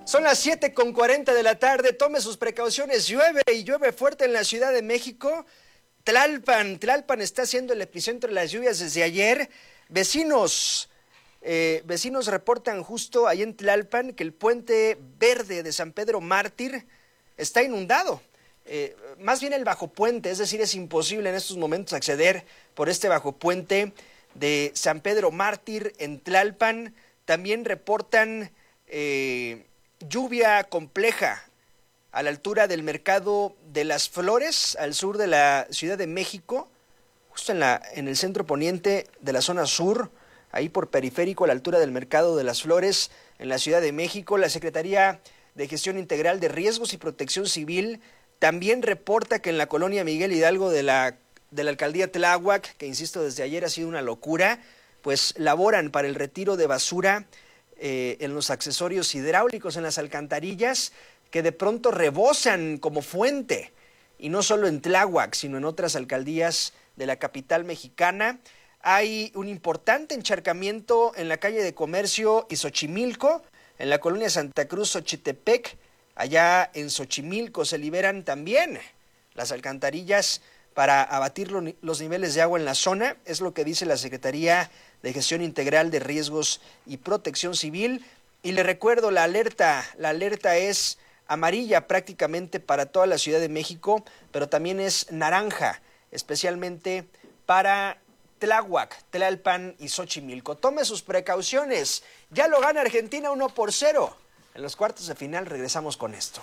Son las 7:40 de la tarde, tome sus precauciones, llueve y llueve fuerte en la Ciudad de México. Tlalpan está siendo el epicentro de las lluvias desde ayer. Vecinos reportan justo ahí en Tlalpan que el puente verde de San Pedro Mártir está inundado. Más bien el bajopuente, es decir, es imposible en estos momentos acceder por este bajopuente de San Pedro Mártir en Tlalpan. También reportan lluvia compleja a la altura del Mercado de las Flores, al sur de la Ciudad de México, justo en el centro poniente de la zona sur, ahí por Periférico, a la altura del Mercado de las Flores, en la Ciudad de México. La Secretaría de Gestión Integral de Riesgos y Protección Civil también reporta que en la colonia Miguel Hidalgo de la alcaldía Tláhuac, que insisto desde ayer ha sido una locura, pues laboran para el retiro de basura en los accesorios hidráulicos, en las alcantarillas, que de pronto rebosan como fuente, y no solo en Tláhuac, sino en otras alcaldías de la capital mexicana. Hay un importante encharcamiento en la calle de Comercio y Xochimilco, en la colonia Santa Cruz, Xochitepec. Allá en Xochimilco se liberan también las alcantarillas para abatir los niveles de agua en la zona, es lo que dice la Secretaría de Gestión Integral de Riesgos y Protección Civil. Y le recuerdo, la alerta es amarilla prácticamente para toda la Ciudad de México, pero también es naranja, especialmente para Tláhuac, Tlalpan y Xochimilco. Tome sus precauciones, ya lo gana Argentina 1-0. En los cuartos de final regresamos con esto.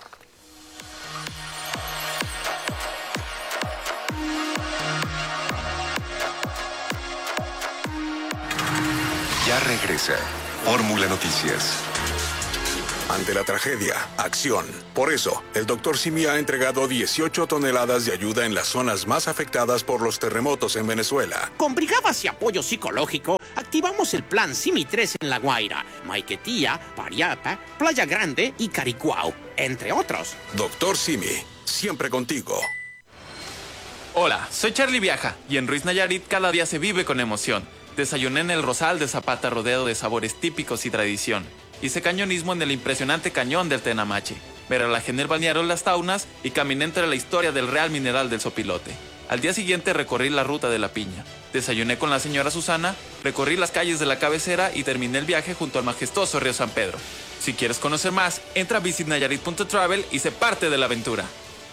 Ya regresa Fórmula Noticias. Ante la tragedia, acción. Por eso, el Dr. Simi ha entregado 18 toneladas de ayuda en las zonas más afectadas por los terremotos en Venezuela. Con brigadas y apoyo psicológico, activamos el plan Simi 3 en La Guaira, Maiquetía, Pariapa, Playa Grande y Caricuao, entre otros. Dr. Simi, siempre contigo. Hola, soy Charlie Viaja y en Ruiz Nayarit cada día se vive con emoción. Desayuné en el Rosal de Zapata rodeado de sabores típicos y tradición. Hice cañonismo en el impresionante cañón del Tenamache. Me relajé en el balneario Las Taunas y caminé entre la historia del Real Mineral del Sopilote. Al día siguiente recorrí la ruta de la Piña. Desayuné con la señora Susana, recorrí las calles de la cabecera y terminé el viaje junto al majestuoso río San Pedro. Si quieres conocer más, entra a visitnayarit.travel y sé parte de la aventura.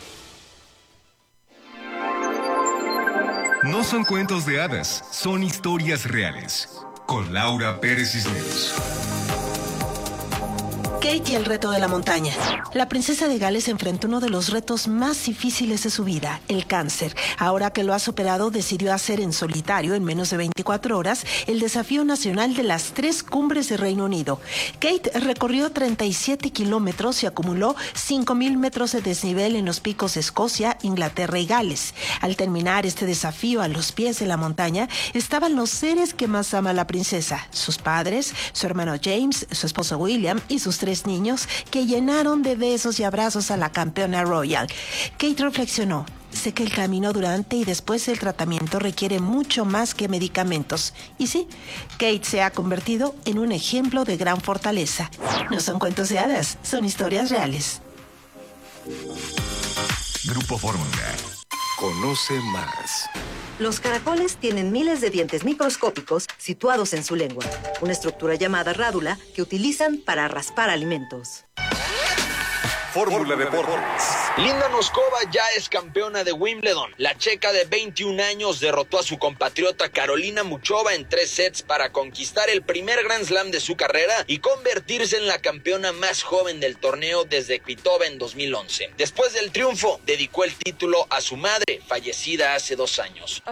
No son cuentos de hadas, son historias reales. Con Laura Pérez Cisneros. Kate y el reto de la montaña. La princesa de Gales enfrentó uno de los retos más difíciles de su vida, el cáncer. Ahora que lo ha superado, decidió hacer en solitario, en menos de 24 horas, el desafío nacional de las 3 cumbres de Reino Unido. Kate recorrió 37 kilómetros y acumuló 5,000 metros de desnivel en los picos de Escocia, Inglaterra y Gales. Al terminar este desafío a los pies de la montaña, estaban los seres que más ama la princesa, sus padres, su hermano James, su esposo William y sus 3 niños que llenaron de besos y abrazos a la campeona royal. Kate reflexionó: sé que el camino durante y después del tratamiento requiere mucho más que medicamentos. Y sí, Kate se ha convertido en un ejemplo de gran fortaleza. No son cuentos de hadas, son historias reales. Grupo Fórmula. Conoce más. Los caracoles tienen miles de dientes microscópicos situados en su lengua, una estructura llamada rádula que utilizan para raspar alimentos. Fórmula Deportes. Linda Noskova ya es campeona de Wimbledon. La checa de 21 años derrotó a su compatriota Karolina Muchova en 3 sets para conquistar el primer Grand Slam de su carrera y convertirse en la campeona más joven del torneo desde Kvitova en 2011. Después del triunfo, dedicó el título a su madre, fallecida hace 2 años.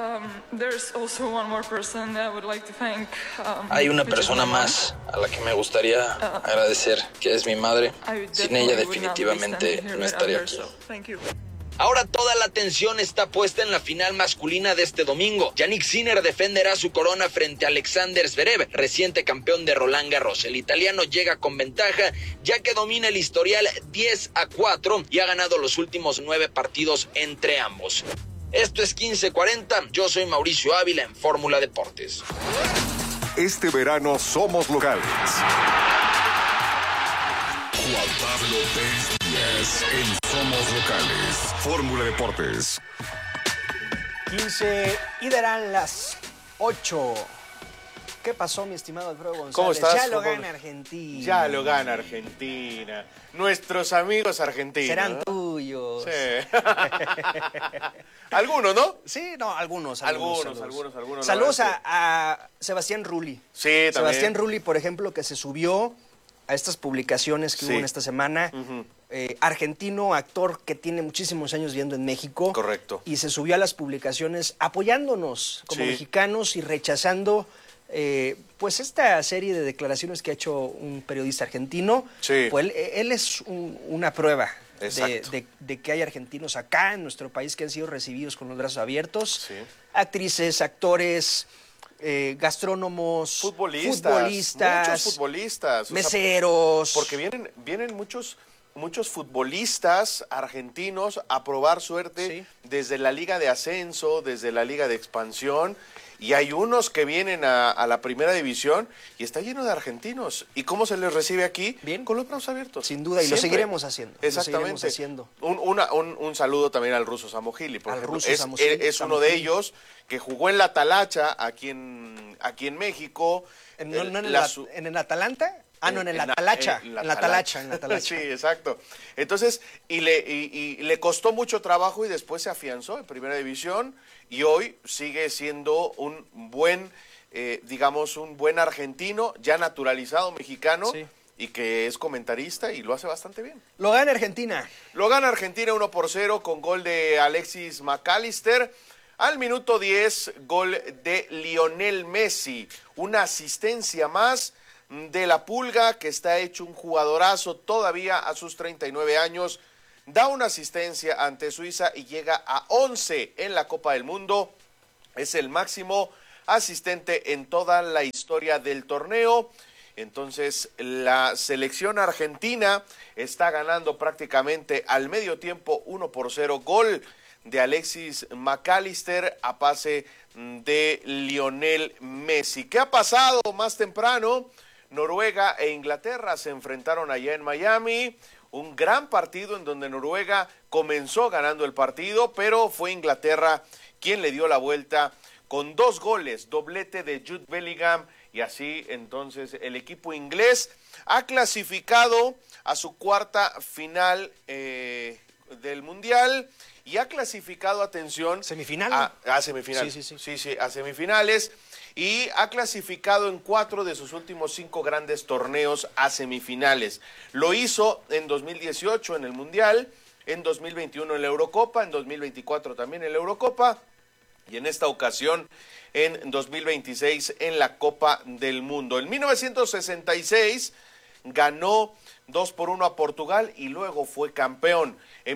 Hay una persona más a la que me gustaría agradecer, que es mi madre. Sin ella definitivamente no estaría aquí. Ahora toda la atención está puesta en la final masculina de este domingo. Yannick Sinner defenderá su corona frente a Alexander Zverev, reciente campeón de Roland Garros. El italiano llega con ventaja ya que domina el historial 10-4 y ha ganado los últimos 9 partidos entre ambos. Esto es 1540, yo soy Mauricio Ávila en Fórmula Deportes. Este verano somos locales. Rómulo Pérez Díaz en Somos Locales. Fórmula Deportes. 15 y darán las 8. ¿Qué pasó, mi estimado Alfredo González? ¿Cómo estás? Ya lo gana Argentina. Ya lo gana Argentina. Nuestros amigos argentinos. Serán tuyos. Sí. Algunos, ¿no? Sí, no, algunos. Saludos a Sebastián Rulli. Sí, también. Sebastián Rulli, por ejemplo, que se subió a estas publicaciones que hubo en esta semana. Argentino, actor que tiene muchísimos años viviendo en México. Correcto. Y se subió a las publicaciones apoyándonos como mexicanos y rechazando pues esta serie de declaraciones que ha hecho un periodista argentino. Sí. Pues él es una prueba Exacto. de que hay argentinos acá en nuestro país que han sido recibidos con los brazos abiertos. Sí. Actrices, actores, gastrónomos, futbolistas, muchos futbolistas, meseros. Porque vienen muchos futbolistas argentinos a probar suerte desde la Liga de Ascenso, desde la Liga de Expansión, y hay unos que vienen a la Primera División y está lleno de argentinos. ¿Y cómo se les recibe aquí? Bien. Con los brazos abiertos. Sin duda, y siempre. lo seguiremos haciendo. Exactamente. Un saludo también al ruso Samogili, por ejemplo. Es uno de ellos que jugó en la Talacha aquí en México. ¿En el Atalanta? No, en el Atalacha. En la Talacha. Sí, exacto. Entonces, y le costó mucho trabajo y después se afianzó en Primera División y hoy sigue siendo un buen, un buen argentino, ya naturalizado mexicano. Sí. Y que es comentarista y lo hace bastante bien. Lo gana Argentina. Lo gana Argentina 1-0 con gol de Alexis McAllister. Al minuto 10, gol de Lionel Messi. Una asistencia más de la Pulga, que está hecho un jugadorazo todavía a sus 39 años. Da una asistencia ante Suiza y llega a 11 en la Copa del Mundo. Es el máximo asistente en toda la historia del torneo. Entonces, la selección argentina está ganando prácticamente al medio tiempo 1-0. Gol de Alexis McAllister a pase de Lionel Messi. ¿Qué ha pasado más temprano? Noruega e Inglaterra se enfrentaron allá en Miami. Un gran partido en donde Noruega comenzó ganando el partido, pero fue Inglaterra quien le dio la vuelta con 2 goles, doblete de Jude Bellingham. Y así, entonces, el equipo inglés ha clasificado a su cuarta final del Mundial y ha clasificado, atención... ¿Semifinal? A semifinal. Sí, a semifinales. Y ha clasificado en 4 de sus últimos 5 grandes torneos a semifinales. Lo hizo en 2018 en el Mundial, en 2021 en la Eurocopa, en 2024 también en la Eurocopa y en esta ocasión en 2026 en la Copa del Mundo. En 1966 ganó 2-1 a Portugal y luego fue campeón. En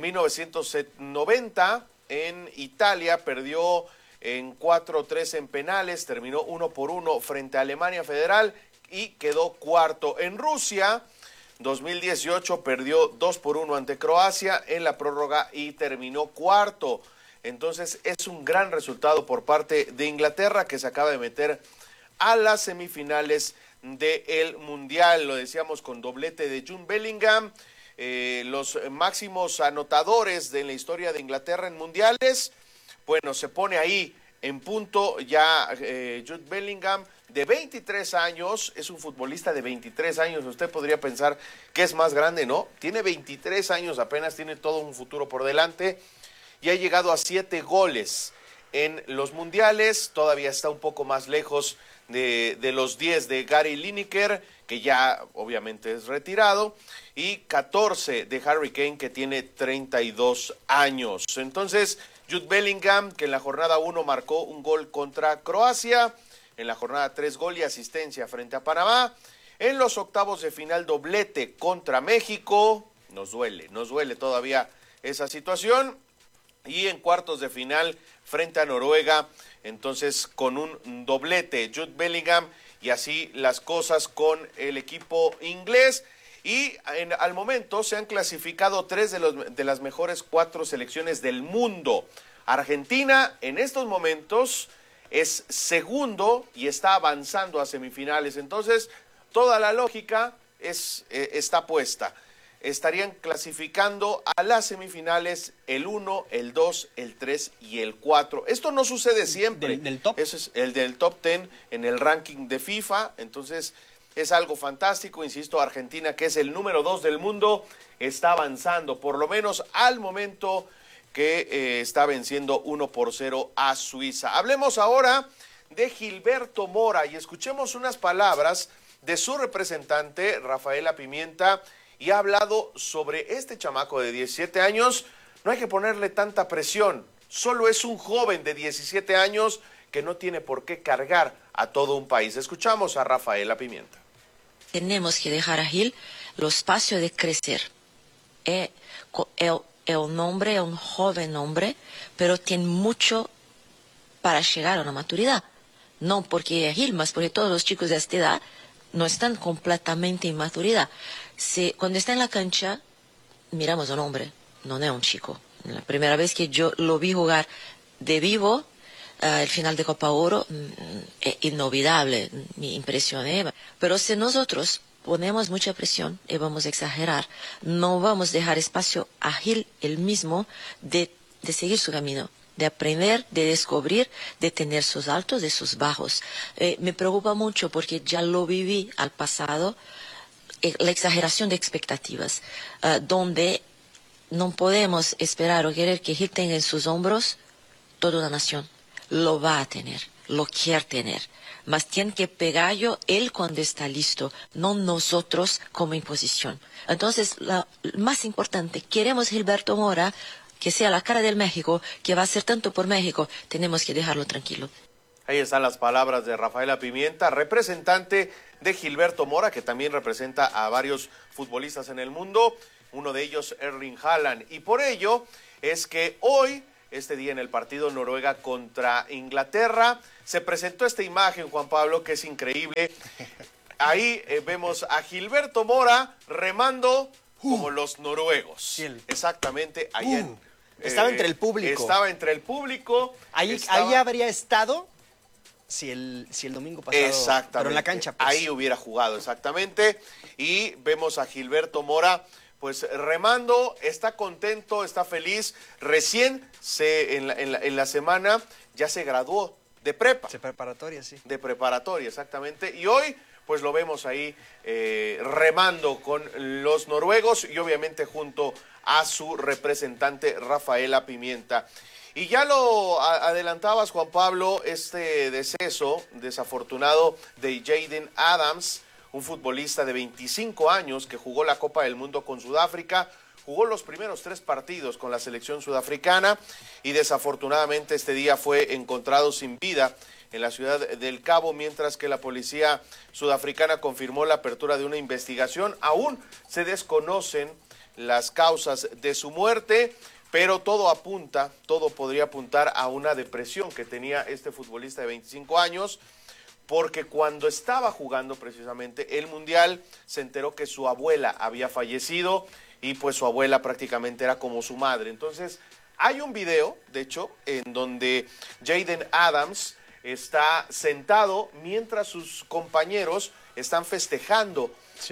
1990 en Italia perdió en 4-3 en penales, terminó 1-1 frente a Alemania Federal y quedó cuarto. En Rusia, 2018 perdió 2-1 ante Croacia en la prórroga y terminó cuarto. Entonces es un gran resultado por parte de Inglaterra, que se acaba de meter a las semifinales del Mundial. Lo decíamos con doblete de Jude Bellingham, los máximos anotadores de la historia de Inglaterra en mundiales. Bueno, se pone ahí en punto ya Jude Bellingham, de 23 años, es un futbolista de 23 años. Usted podría pensar que es más grande, ¿no? Tiene 23 años apenas, tiene todo un futuro por delante y ha llegado a 7 goles en los mundiales. Todavía está un poco más lejos de los 10 de Gary Lineker, que ya obviamente es retirado, y 14 de Harry Kane, que tiene 32 años. Entonces, Jude Bellingham, que en la jornada 1 marcó un gol contra Croacia, en la jornada 3 gol y asistencia frente a Panamá, en los octavos de final doblete contra México. Nos duele todavía esa situación. Y en cuartos de final frente a Noruega, entonces con un doblete Jude Bellingham, y así las cosas con el equipo inglés. Y al momento se han clasificado 3 de las mejores 4 selecciones del mundo. Argentina en estos momentos es segundo y está avanzando a semifinales. Entonces toda la lógica está puesta. estarían clasificando a las semifinales el 1, el 2, el 3 y el 4. Esto no sucede siempre. ¿Del top? Eso es el del top 10 en el ranking de FIFA. Entonces es algo fantástico. Insisto, Argentina, que es el número 2 del mundo, está avanzando, por lo menos al momento que está venciendo 1-0 a Suiza. Hablemos ahora de Gilberto Mora y escuchemos unas palabras de su representante, Rafaela Pimienta, y ha hablado sobre este chamaco de 17 años. No hay que ponerle tanta presión, solo es un joven de 17 años que no tiene por qué cargar a todo un país. Escuchamos a Rafaela Pimienta. Tenemos que dejar a Gil el espacio de crecer. Es un hombre, un joven hombre, pero tiene mucho para llegar a una maturidad. No porque es Gil, más porque todos los chicos de esta edad no están completamente en maturidad. Cuando está en la cancha, miramos a un hombre, no es un chico. La primera vez que yo lo vi jugar de vivo, el final de Copa Oro, es inolvidable, me impresioné. Pero si nosotros ponemos mucha presión y vamos a exagerar, no vamos a dejar espacio a Gil el mismo de seguir su camino, de aprender, de descubrir, de tener sus altos y sus bajos. Me preocupa mucho porque ya lo viví al pasado, la exageración de expectativas, donde no podemos esperar o querer que Gil tenga en sus hombros toda una nación. Lo va a tener, lo quiere tener, mas tiene que pegarlo él cuando está listo, no nosotros como imposición. Entonces, lo más importante, queremos Gilberto Mora, que sea la cara del México, que va a hacer tanto por México, tenemos que dejarlo tranquilo. Ahí están las palabras de Rafaela Pimienta, representante de Gilberto Mora, que también representa a varios futbolistas en el mundo, uno de ellos Erling Haaland. Y por ello es que hoy, este día en el partido Noruega contra Inglaterra, se presentó esta imagen, Juan Pablo, que es increíble. Ahí vemos a Gilberto Mora remando como los noruegos. Exactamente, ahí estaba entre el público. Estaba entre el público. Ahí habría estado si el domingo pasado. Exactamente. Pero en la cancha. Pues. Ahí hubiera jugado, exactamente. Y vemos a Gilberto Mora, pues remando, está contento, está feliz. Recién en la semana ya se graduó de prepa. De preparatoria, sí. De preparatoria, exactamente. Y hoy, pues lo vemos ahí remando con los noruegos y obviamente junto a su representante Rafaela Pimienta. Y ya lo adelantabas, Juan Pablo, este deceso desafortunado de Jaden Adams, un futbolista de 25 años que jugó la Copa del Mundo con Sudáfrica, jugó los primeros 3 partidos con la selección sudafricana y desafortunadamente este día fue encontrado sin vida en la ciudad del Cabo, mientras que la policía sudafricana confirmó la apertura de una investigación. Aún se desconocen las causas de su muerte, pero todo podría apuntar a una depresión que tenía este futbolista de 25 años, porque cuando estaba jugando precisamente el Mundial se enteró que su abuela había fallecido y pues su abuela prácticamente era como su madre. Entonces hay un video, de hecho, en donde Jaden Adams está sentado mientras sus compañeros están festejando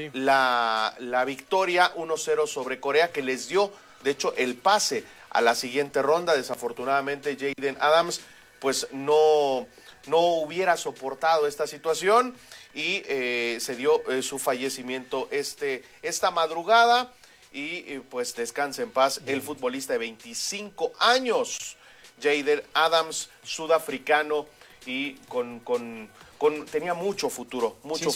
la victoria 1-0 sobre Corea, que les dio, de hecho, el pase a la siguiente ronda. Desafortunadamente, Jaden Adams pues no hubiera soportado esta situación y se dio su fallecimiento esta madrugada y pues descansa en paz el futbolista de 25 años, Jaden Adams, sudafricano, y tenía mucho futuro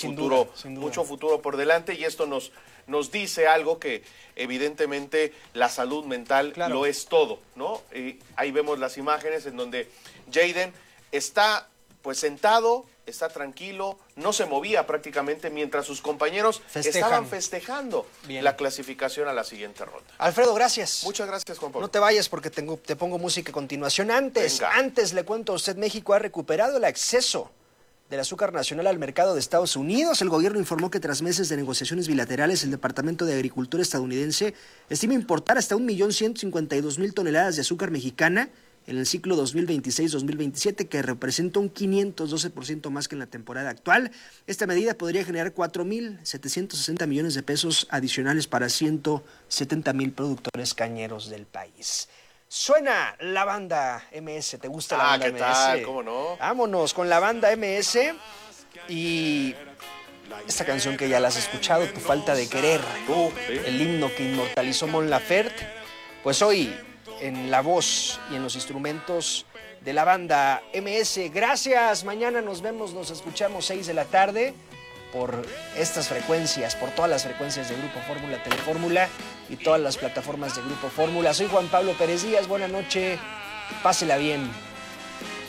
por delante, y esto nos dice algo que evidentemente la salud mental lo es todo, ¿no? Y ahí vemos las imágenes en donde Jaden está pues sentado, está tranquilo, no se movía prácticamente mientras sus compañeros estaban festejando la clasificación a la siguiente ronda. Alfredo, gracias. Muchas gracias, Juan Pablo. No te vayas porque te pongo música a continuación. Antes le cuento a usted, México ha recuperado el acceso del azúcar nacional al mercado de Estados Unidos. El gobierno informó que tras meses de negociaciones bilaterales, el Departamento de Agricultura estadounidense estima importar hasta 1.152.000 toneladas de azúcar mexicana en el ciclo 2026-2027, que representa un 512% más que en la temporada actual. Esta medida podría generar 4.760 millones de pesos adicionales para 170,000 productores cañeros del país. Suena la banda MS. ¿Te gusta la banda MS? ¿Qué tal? ¿Cómo no? Vámonos con la banda MS y esta canción que ya la has escuchado, Tu falta de querer, el himno que inmortalizó Mon Laferte. Pues hoy, en la voz y en los instrumentos de la banda MS. Gracias, mañana nos vemos, nos escuchamos 6 de la tarde por estas frecuencias, por todas las frecuencias de Grupo Fórmula, Telefórmula y todas las plataformas de Grupo Fórmula. Soy Juan Pablo Pérez Díaz, buena noche, pásela bien.